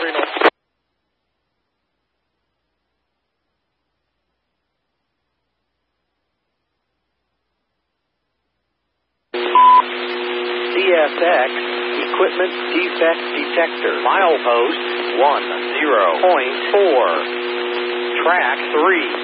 CSX Equipment Defect Detector. Milepost 10.4. Track 3.